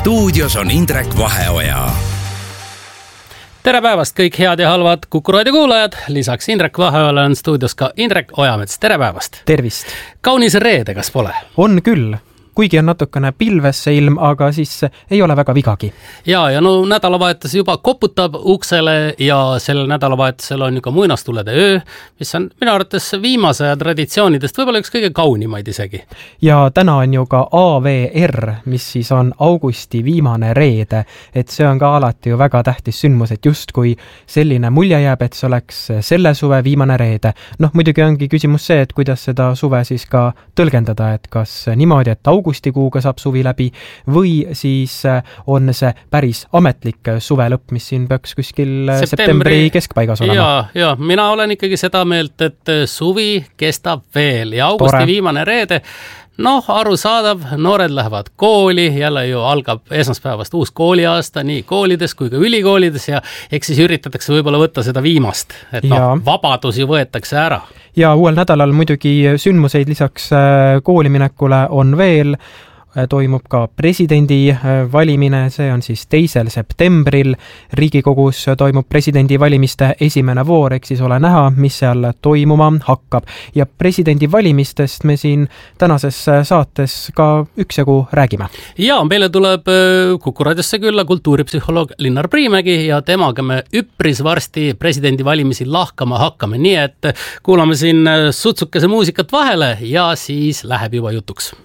stuudios on Indrek Vaheoja. Tere päevast kõik head ja halvad Kuku raadio kuulajad. Lisaks Indrek Vaheojale on stuudios ka Indrek Ojamets. Tere päevast. Tervist. Kaunis reede, kas pole? On küll. Kuigi on natukene pilves see ilm, aga siis ei ole väga vigagi. Ja no nädalavahetus juba koputab uksele ja sellel nädalavahetusel on ju ka muinastulede öö, mis on minu arvates viimase traditsioonidest võib-olla üks kõige kaunimaid isegi. Ja täna on ju ka AVR, mis siis on augusti viimane reede, et see on ka alati ju väga tähtis sündmus, et just kui selline mulje jääb, et see oleks selle suve viimane reede. Muidugi ongi küsimus see, et kuidas seda suve siis ka tõlgendada, et kas niimoodi, et augustikuuga saab suvi läbi või siis on see päris ametlik suve lõpp, mis siin peaks kuskil septembri keskpaigas olema. Ja mina olen ikkagi seda meelt, et suvi kestab veel ja augusti viimane reede, arusaadav, noored lähevad kooli, jälle ju algab esmaspäevast uus kooliaasta nii koolides kui ka ülikoolides ja eks siis üritatakse võib-olla võtta seda viimast, et vabadus ju võetakse ära. Ja uuel nädalal muidugi sündmuseid lisaks kooliminekule on veel. Toimub ka presidendi valimine, see on siis 2. septembril. Riigikogus toimub presidendi valimiste esimene voor, eks siis ole näha, mis seal toimuma hakkab. Ja presidendi valimistest me siin tänases saates ka üksjagu räägime. Ja meile tuleb Kuku raadiosse külla kultuuripsühholoog Linnar Priimägi ja temaga me üpris varsti presidendi valimisi lahkama hakkame. Nii et kuulame siin sutsukese muusikat vahele ja siis läheb juba jutuks.